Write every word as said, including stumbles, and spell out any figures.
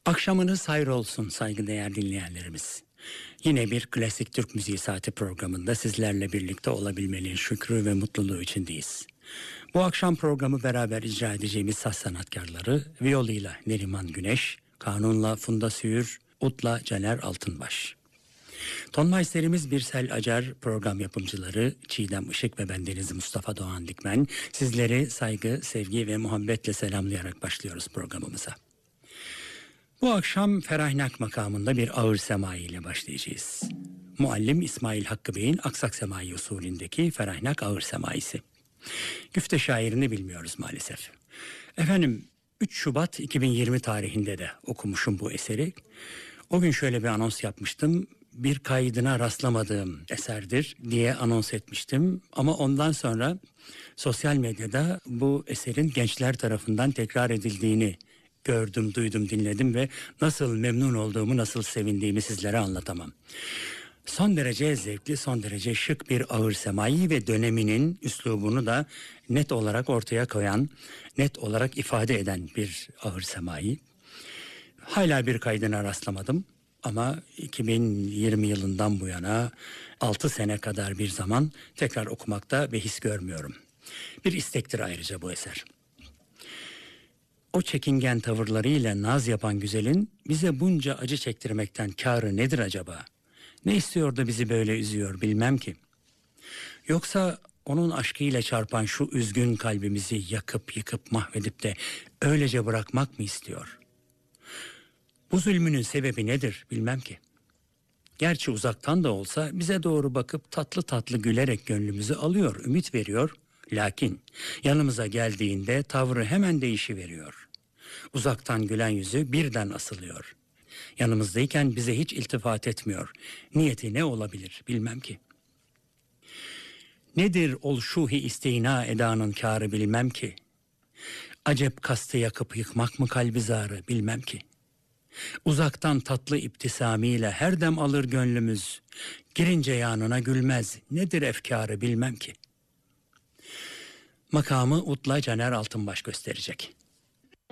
Akşamınız hayır olsun saygıdeğer dinleyenlerimiz. Yine bir klasik Türk müziği saati programında sizlerle birlikte olabilmenin şükrü ve mutluluğu içindeyiz. Bu akşam programı beraber icra edeceğimiz saz sanatkarları Viola'yla Neriman Güneş, Kanun'la Funda Süür, Ut'la Caner Altınbaş. Tonmeisterimiz Birsel Acar, program yapımcıları Çiğdem Işık ve bendeniz Mustafa Doğan Dikmen. Sizleri saygı, sevgi ve muhabbetle selamlayarak başlıyoruz programımıza. Bu akşam Ferahnak makamında bir ağır semai ile başlayacağız. Muallim İsmail Hakkı Bey'in aksak semai usulündeki Ferahnak ağır semaisi. Güfte şairini bilmiyoruz maalesef. Efendim üç Şubat iki bin yirmi tarihinde de okumuşum bu eseri. O gün şöyle bir anons yapmıştım. Bir kaydına rastlamadığım eserdir diye anons etmiştim. Ama ondan sonra sosyal medyada bu eserin gençler tarafından tekrar edildiğini gördüm, duydum, dinledim ve nasıl memnun olduğumu, nasıl sevindiğimi sizlere anlatamam. Son derece zevkli, son derece şık bir ağır semai ve döneminin üslubunu da net olarak ortaya koyan, net olarak ifade eden bir ağır semai. Hala bir kaydına rastlamadım ama iki bin yirmi yılından bu yana altı sene kadar bir zaman tekrar okumakta behis görmüyorum. Bir istektir ayrıca bu eser. O çekingen tavırlarıyla naz yapan güzelin bize bunca acı çektirmekten kârı nedir acaba? Ne istiyor da bizi böyle üzüyor bilmem ki. Yoksa onun aşkıyla çarpan şu üzgün kalbimizi yakıp yıkıp mahvedip de öylece bırakmak mı istiyor? Bu zulmünün sebebi nedir bilmem ki. Gerçi uzaktan da olsa bize doğru bakıp tatlı tatlı gülerek gönlümüzü alıyor, ümit veriyor. Lakin yanımıza geldiğinde tavrı hemen değişiveriyor. Uzaktan gülen yüzü birden asılıyor. Yanımızdayken bize hiç iltifat etmiyor. Niyeti ne olabilir bilmem ki. Nedir ol şuhi isteyna edanın kârı bilmem ki. Acep kastı yakıp yıkmak mı kalbi zarı bilmem ki. Uzaktan tatlı iptisamiyle her dem alır gönlümüz. Girince yanına gülmez nedir efkârı bilmem ki. Makamı Ut'la Caner Altınbaş gösterecek.